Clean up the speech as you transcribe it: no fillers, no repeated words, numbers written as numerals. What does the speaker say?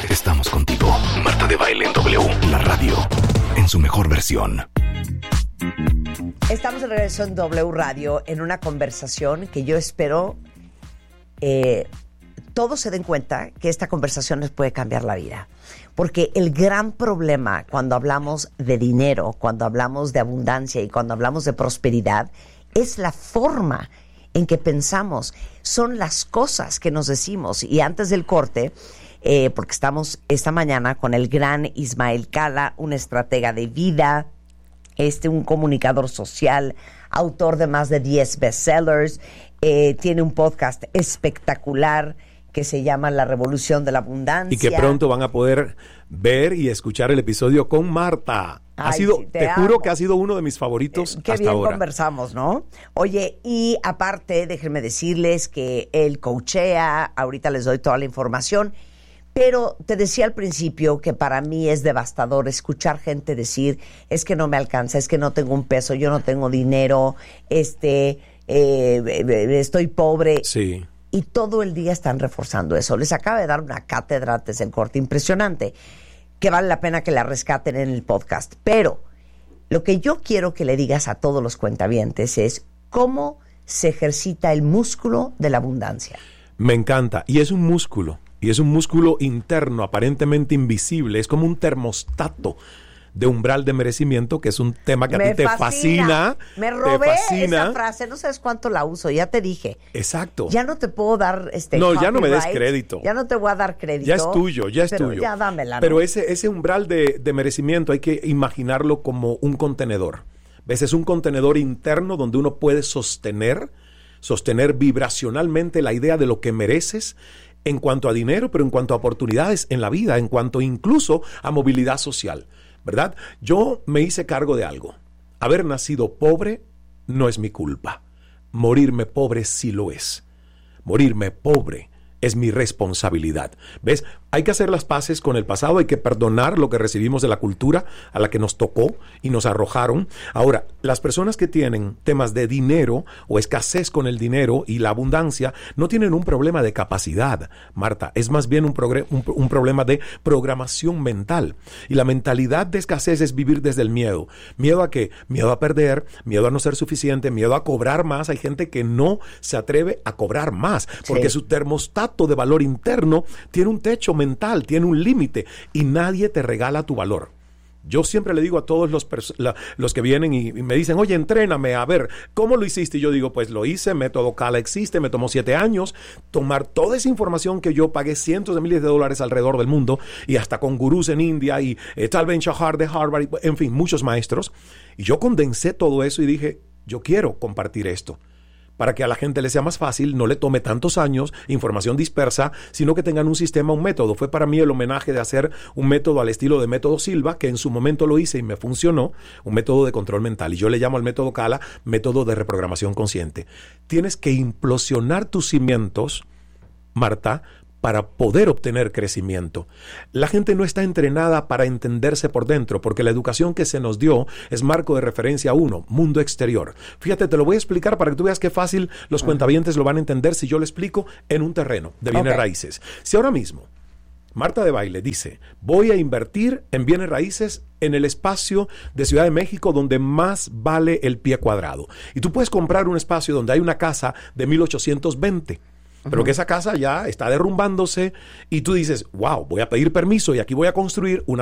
Estamos contigo. Marta de Baile en W, la radio, en su mejor versión. Estamos de regreso en W Radio en una conversación que yo espero todos se den cuenta que esta conversación les puede cambiar la vida. Porque el gran problema cuando hablamos de dinero, cuando hablamos de abundancia y cuando hablamos de prosperidad es la forma en que pensamos, son las cosas que nos decimos. Y antes del corte, porque estamos esta mañana con el gran Ismael Cala, un estratega de vida, un comunicador social, autor de más de 10 bestsellers, tiene un podcast espectacular que se llama La Revolución de la Abundancia. Y que pronto van a poder ver y escuchar el episodio con Marta. Te juro que ha sido uno de mis favoritos qué hasta bien ahora. Conversamos, ¿no? Oye, y aparte, déjenme decirles que él coachea, ahorita les doy toda la información, pero te decía al principio que para mí es devastador escuchar gente decir, es que no me alcanza, es que no tengo un peso, yo no tengo dinero, estoy pobre. Sí. Y todo el día están reforzando eso. Les acaba de dar una cátedra antes del corte impresionante, que vale la pena que la rescaten en el podcast. Pero lo que yo quiero que le digas a todos los cuentavientes es cómo se ejercita el músculo de la abundancia. Me encanta. Y es un músculo. Y es un músculo interno, aparentemente invisible. Es como un termostato de umbral de merecimiento, que es un tema que a ti te fascina. Me robé esa frase, no sabes cuánto la uso, ya te dije. Exacto. Ya no te puedo dar No, ya no me des crédito. Ya no te voy a dar crédito. Ya es tuyo, ya es tuyo. Ya dámela. Pero ese umbral de merecimiento hay que imaginarlo como un contenedor. ¿Ves? Es un contenedor interno donde uno puede sostener vibracionalmente la idea de lo que mereces en cuanto a dinero, pero en cuanto a oportunidades en la vida, en cuanto incluso a movilidad social. ¿Verdad? Yo me hice cargo de algo. Haber nacido pobre no es mi culpa. Morirme pobre sí lo es. Morirme pobre es mi responsabilidad. ¿Ves? Hay que hacer las paces con el pasado, hay que perdonar lo que recibimos de la cultura a la que nos tocó y nos arrojaron. Ahora, las personas que tienen temas de dinero o escasez con el dinero y la abundancia no tienen un problema de capacidad, Marta, es más bien un problema de programación mental. Y la mentalidad de escasez es vivir desde el miedo. ¿Miedo a qué? Miedo a perder, miedo a no ser suficiente, miedo a cobrar más. Hay gente que no se atreve a cobrar más porque su termostato de valor interno tiene un techo mental, tiene un límite y nadie te regala tu valor. Yo siempre le digo a todos los que vienen y me dicen, oye, entréname, a ver, ¿cómo lo hiciste? Y yo digo, pues lo hice, método Cala existe, me tomó 7 años, tomar toda esa información que yo pagué cientos de miles de dólares alrededor del mundo y hasta con gurús en India y Tal Ben-Shahar de Harvard, en fin, muchos maestros. Y yo condensé todo eso y dije, yo quiero compartir esto, para que a la gente le sea más fácil, no le tome tantos años, información dispersa, sino que tengan un sistema, un método. Fue para mí el homenaje de hacer un método al estilo de método Silva, que en su momento lo hice y me funcionó, un método de control mental. Y yo le llamo al método Cala, método de reprogramación consciente. Tienes que implosionar tus cimientos, Marta, para poder obtener crecimiento. La gente no está entrenada para entenderse por dentro, porque la educación que se nos dio es marco de referencia 1, mundo exterior. Fíjate, te lo voy a explicar para que tú veas qué fácil los cuentavientes lo van a entender si yo lo explico en un terreno de bienes raíces. Si ahora mismo Marta de Baile dice, voy a invertir en bienes raíces en el espacio de Ciudad de México donde más vale el pie cuadrado. Y tú puedes comprar un espacio donde hay una casa de 1820, pero que esa casa ya está derrumbándose y tú dices, wow, voy a pedir permiso y aquí voy a construir una